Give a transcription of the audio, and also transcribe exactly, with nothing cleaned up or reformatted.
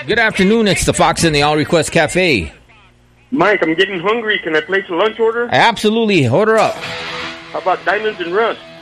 Good afternoon. It's the Fox and the All Request Cafe. Mike, I'm getting hungry. Can I place a lunch order? Absolutely. Order up. How about diamonds and rust?